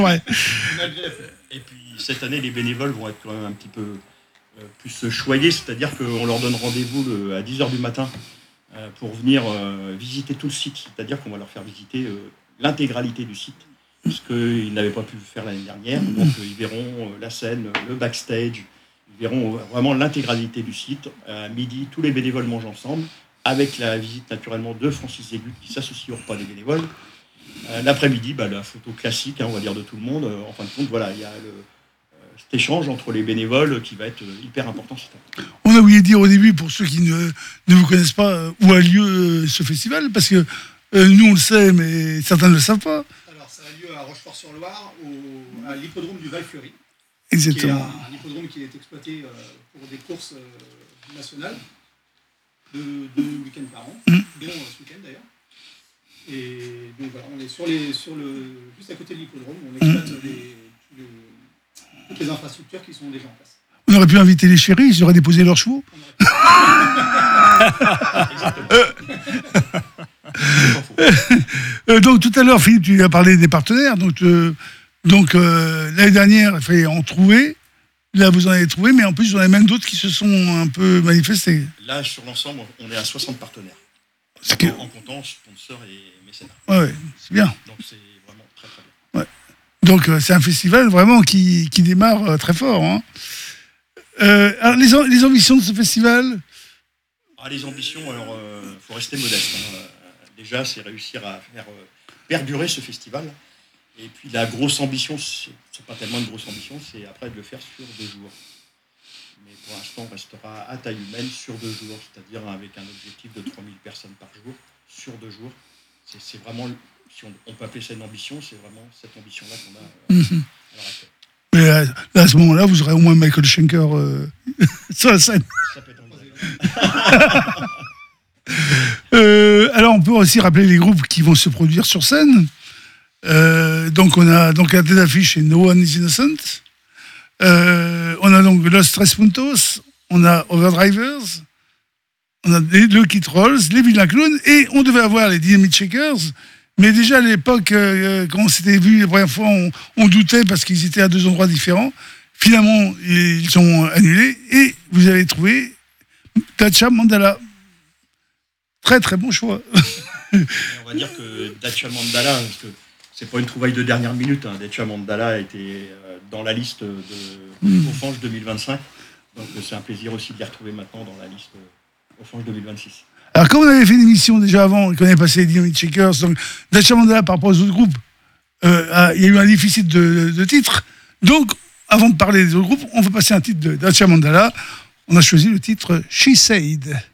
Ouais. Et puis cette année, les bénévoles vont être quand même un petit peu plus choyés, c'est-à-dire qu'on leur donne rendez-vous à 10h du matin pour venir visiter tout le site, c'est-à-dire qu'on va leur faire visiter l'intégralité du site, ce qu'ils n'avaient pas pu faire l'année dernière. Donc ils verront la scène, le backstage, ils verront vraiment l'intégralité du site. À midi, tous les bénévoles mangent ensemble, avec la visite naturellement de Francis Zégut qui s'associe au repas des bénévoles. L'après-midi, la photo classique, on va dire, de tout le monde. En fin de compte, voilà, il y a cet échange entre les bénévoles qui va être hyper important cette année. On a oublié de dire au début, pour ceux qui ne vous connaissent pas, où a lieu ce festival, parce que nous on le sait, mais certains ne le savent pas. Alors ça a lieu à Rochefort-sur-Loire, à l'hippodrome du Val-Fleury. Exactement. Qui est un hippodrome qui est exploité pour des courses nationales, deux week-ends par an, dont ce week-end d'ailleurs. Et donc voilà, on est juste à côté de l'hippodrome, on exploite toutes les infrastructures qui sont déjà en place. On aurait pu inviter les chéris, ils auraient déposé leurs chevaux. Donc tout à l'heure, Philippe, tu as parlé des partenaires. Donc l'année dernière, il fallait en trouver. Là, vous en avez trouvé, mais en plus, il y en a même d'autres qui se sont un peu manifestés. Là, sur l'ensemble, on est à 60 partenaires. En comptant sponsors et mécénats. Ouais, c'est bien. Donc c'est vraiment très très bien. Ouais. Donc c'est un festival vraiment qui démarre très fort. Hein. Alors les ambitions de ce festival. Les ambitions, alors faut rester modeste. Déjà, c'est réussir à faire perdurer ce festival. Et puis la grosse ambition, c'est pas tellement une grosse ambition, c'est après de le faire sur 2 jours. Mais pour l'instant, on restera à taille humaine sur 2 jours, c'est-à-dire avec un objectif de 3000 personnes par jour, sur 2 jours. C'est vraiment, si on peut appeler ça une ambition, c'est vraiment cette ambition-là qu'on a à l'heure actuelle. Mais là, à ce moment-là, vous aurez au moins Michael Schenker sur la scène. Ça peut être envisageable. Alors, on peut aussi rappeler les groupes qui vont se produire sur scène. Donc, on a donc la tête d'affiche et No One is Innocent. On a donc Los Tres Puntos, on a Overdrivers, on a les Kid Rolls, les Villains Clowns, et on devait avoir les Dynamite Shakers. Mais déjà à l'époque, quand on s'était vu la première fois, on doutait parce qu'ils étaient à 2 endroits différents. Finalement, ils sont annulés et vous avez trouvé Dacha Mandala. Très très bon choix. On va dire que Dacha Mandala, parce que c'est pas une trouvaille de dernière minute. Dacha Mandala était dans la liste de Ofange 2025. Donc c'est un plaisir aussi de les retrouver maintenant dans la liste Ofange 2026. Alors, comme on avait fait une émission déjà avant, qu'on avait passé les Dynamite Shakers, donc Dacha Mandala par rapport aux autres groupes, il y a eu un déficit de titres. Donc, avant de parler des autres groupes, on va passer un titre de Dacha Mandala. On a choisi le titre She Said.